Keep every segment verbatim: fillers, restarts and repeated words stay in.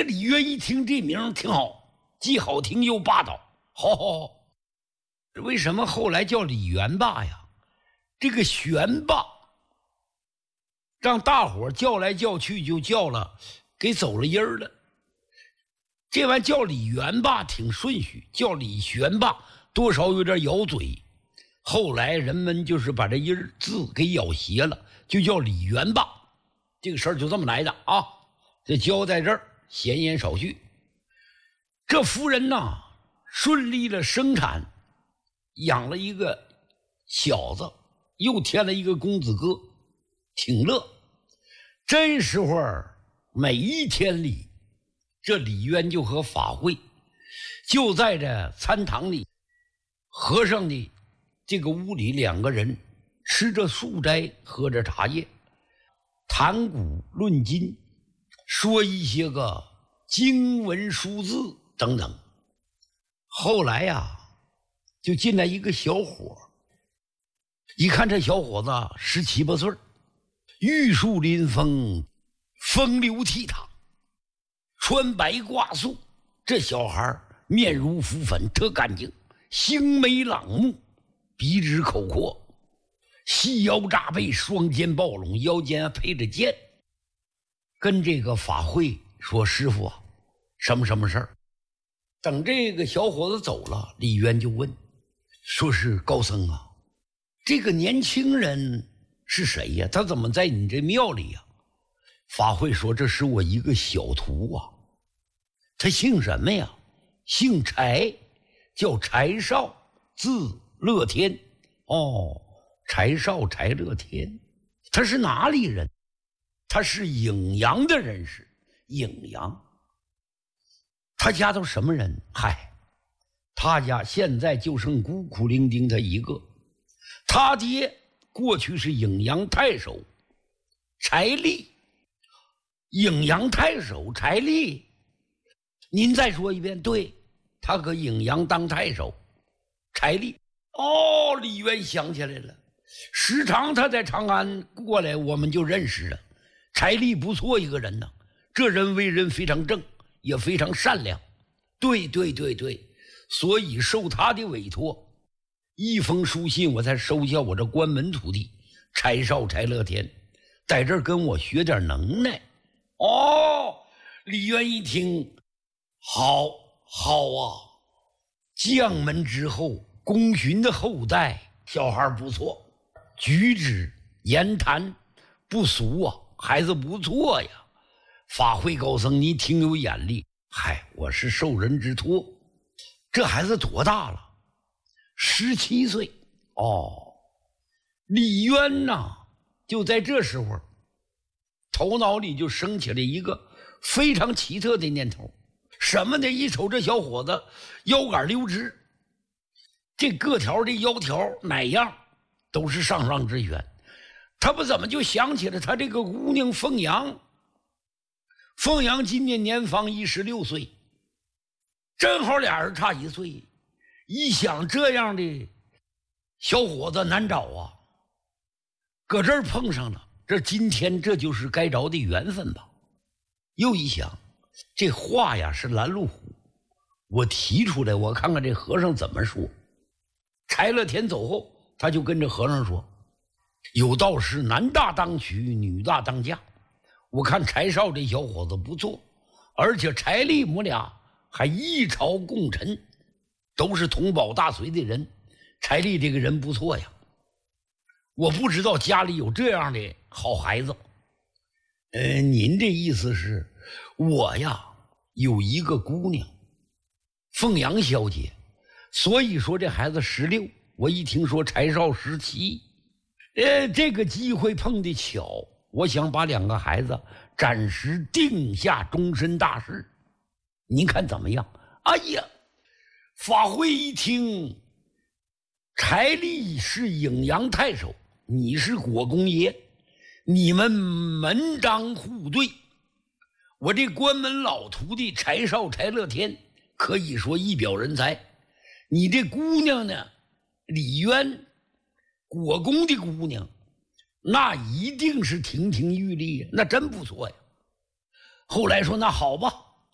这李渊一听这名挺好，既好听又霸道，好好好。为什么后来叫李元霸呀？这个玄霸让大伙叫来叫去就叫了，给走了音儿了。这玩意叫李元霸挺顺序，叫李玄霸多少有点咬嘴。后来人们就是把这音儿字给咬斜了，就叫李元霸。这个事儿就这么来的啊！这交代这儿，闲言少叙。这夫人呐，顺利的生产，养了一个小子，又添了一个公子哥，挺乐。这时候每一天里，这李渊就和法会就在这餐堂里，和尚的这个屋里，两个人吃着素斋，喝着茶叶，谈古论今，说一些个经文书字等等。后来呀，就进来一个小伙，一看这小伙子十七八岁，玉树临风，风流倜傥，穿白挂素。这小孩面如浮粉，特干净，星眉朗目，鼻直口阔，细腰扎背，双肩抱拢，腰间配着剑。跟这个法会说：“师傅啊，什么什么事儿？”等这个小伙子走了，李渊就问，说是高僧啊，这个年轻人是谁呀？他怎么在你这庙里呀？法会说：“这是我一个小徒啊，他姓什么呀？姓柴，叫柴少，字乐天。”哦，柴少柴乐天，他是哪里人？他是颍阳的人士。颍阳，他家都什么人？嗨，他家现在就剩孤苦伶仃他一个。他爹过去是颍阳太守柴利。颍阳太守柴利，您再说一遍。对，他搁颍阳当太守柴利。哦，李渊想起来了，时常他在长安过来，我们就认识了。柴利不错一个人呢，这人为人非常正，也非常善良。对对对对，所以受他的委托，一封书信我才收下我这关门徒弟柴少柴乐天，在这儿跟我学点能耐。哦，李渊一听，好好啊，将门之后，功勋的后代，小孩不错，举止言谈不俗啊，孩子不错呀。法会高僧，你挺有眼力。嗨，我是受人之托。这孩子多大了？十七岁。哦，李渊呐，就在这时候，头脑里就升起了一个非常奇特的念头。什么呢？一瞅这小伙子腰杆溜直，这个条的腰条哪样都是上上之选。他不怎么就想起了他这个姑娘凤阳。凤阳今年年方一十六岁，正好俩人差一岁。一想这样的小伙子难找啊，搁这儿碰上了，这今天这就是该着的缘分吧。又一想，这话呀是拦路虎，我提出来，我看看这和尚怎么说。柴乐天走后，他就跟着和尚说：“有道是男大当娶，女大当嫁。我看柴少这小伙子不错，而且柴利母俩还一朝共臣，都是同保大隋的人。柴利这个人不错呀，我不知道家里有这样的好孩子。呃，您这意思是，我呀有一个姑娘，凤阳小姐，所以说这孩子十六。我一听说柴少十七，呃，这个机会碰得巧。我想把两个孩子暂时定下终身大事，您看怎么样？”哎呀，法会一听，柴利是颍阳太守，你是国公爷，你们门当户对。我这关门老徒弟柴少柴乐天可以说一表人才，你这姑娘呢，李渊国公的姑娘，那一定是亭亭玉立，那真不错呀。后来说那好吧，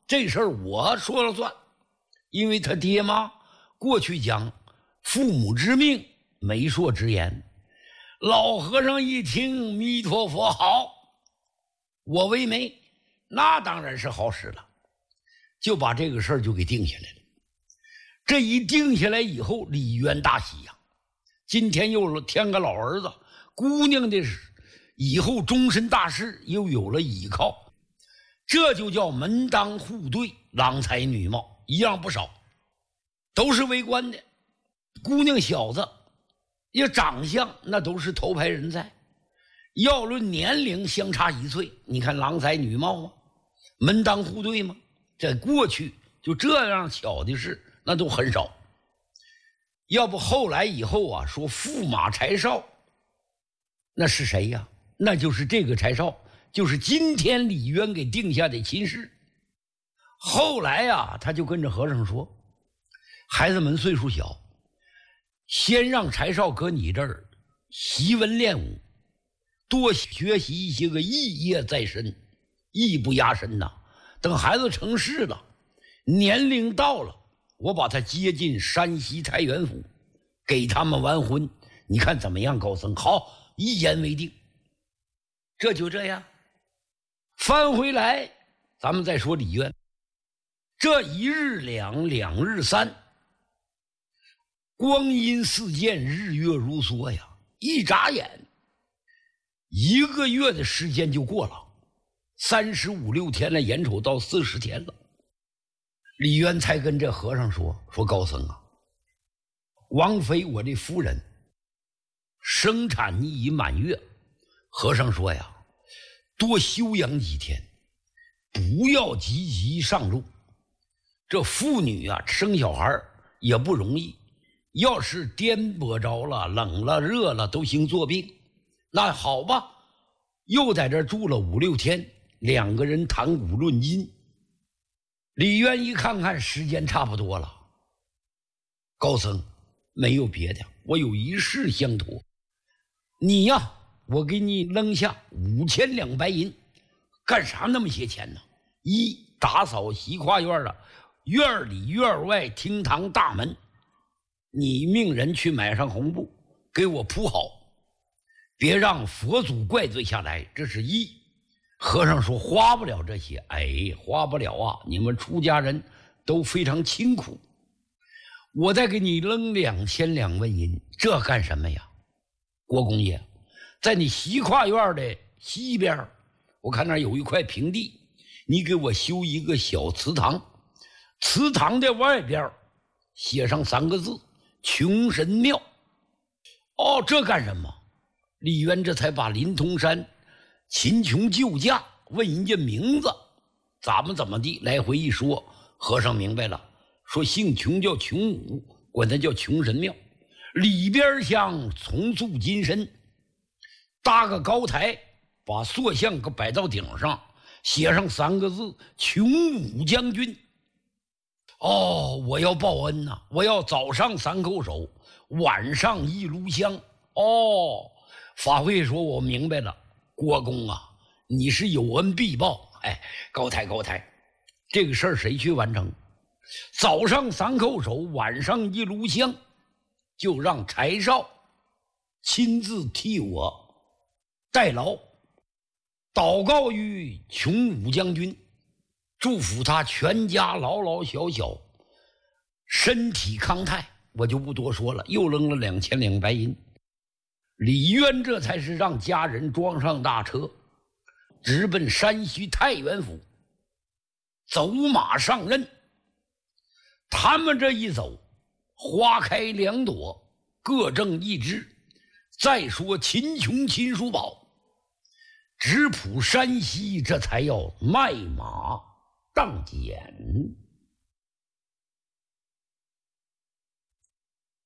这事儿我说了算，因为他爹妈过去讲父母之命，媒妁之言。老和尚一听，弥陀佛，好，我为媒，那当然是好使了，就把这个事儿就给定下来了。这一定下来以后，李渊大喜呀、啊，今天又添个老儿子，姑娘的以后终身大事又有了依靠，这就叫门当户对，郎才女貌一样不少，都是为官的，姑娘小子也长相那都是头牌人才，要论年龄相差一岁，你看郎才女貌吗？门当户对吗？在过去就这样巧的事那都很少。要不后来以后啊，说驸马柴少，那是谁呀？那就是这个柴少，就是今天李渊给定下的亲事。后来呀、啊，他就跟着和尚说，孩子们岁数小，先让柴少搁你这儿习文练武，多学习一些个艺业在身，艺不压身呐。等孩子成事了，年龄到了，我把他接进山西太原府，给他们完婚，你看怎么样？高僧好，一言为定。这就这样翻回来，咱们再说李渊。这一日两，两日三，光阴似箭，日月如梭呀！一眨眼，一个月的时间就过了，三十五六天了，眼瞅到四十天了。李渊才跟这和尚说：“说高僧啊，王妃我这夫人生产已满月。”和尚说呀：“多休养几天，不要急急上路。这妇女啊，生小孩也不容易。”要是颠簸着了，冷了热了都行作病，那好吧，又在这住了五六天，两个人谈古论今。李渊一看看时间差不多了，高僧没有别的，我有一事相托，你呀，我给你扔下五千两白银，干啥那么些钱呢？一，打扫西跨院的院里院外厅堂大门，你命人去买上红布给我铺好，别让佛祖怪罪下来，这是一。和尚说花不了这些，哎，花不了啊，你们出家人都非常清苦，我再给你扔两千两纹银，这干什么呀？国公爷，在你西跨院的西边，我看那儿有一块平地，你给我修一个小祠堂，祠堂的外边写上三个字：穷神庙。哦，这干什么？李渊这才把林通山秦琼救驾，问人家名字，咱们怎么地，来回一说，和尚明白了，说姓琼叫琼武，管他叫穷神庙。里边像重塑金身，搭个高台，把塑像给摆到顶上，写上三个字：穷武将军。哦，我要报恩呐、啊！我要早上三叩首，晚上一炉香。哦，法会说我明白了，国公啊，你是有恩必报。哎，高抬高抬，这个事儿谁去完成？早上三叩首，晚上一炉香，就让柴少亲自替我代劳，祷告于穷武将军，祝福他全家老老小小身体康泰。我就不多说了，又扔了两千两白银。李渊这才是让家人装上大车，直奔山西太原府，走马上任。他们这一走，花开两朵，各挣一枝。再说秦琼、秦叔宝直扑山西，这才要卖马当锏。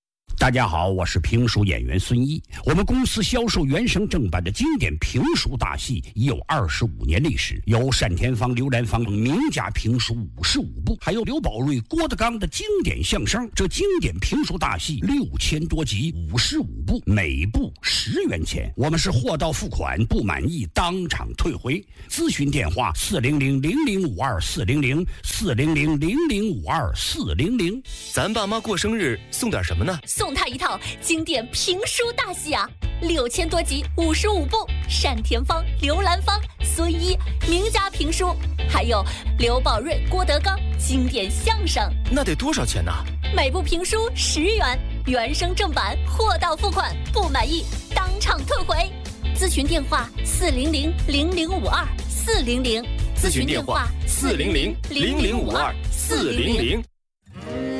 大家好，我是评书演员孙一。我们公司销售原声正版的经典评书大戏已有二十五年历史，有单田芳、刘兰芳名家评书五十五部，还有刘宝瑞、郭德纲的经典相声。这经典评书大戏六千多集，五十五部，每部十元钱。我们是货到付款，不满意当场退回。咨询电话：四零零零零五二四零零四零零零零五二四零零。 咱爸妈过生日送点什么呢？ 送他一套经典评书大戏啊，六千多集，五十五部，单田芳、刘兰芳、孙一名家评书，还有刘宝瑞、郭德纲经典相声。 那得多少钱呢？ 每部评书十元，原声正版，货到付款，不满意当场退回。咨询电话：四零零零零五二四零零。 咨询电话：四零零零零五二四零零。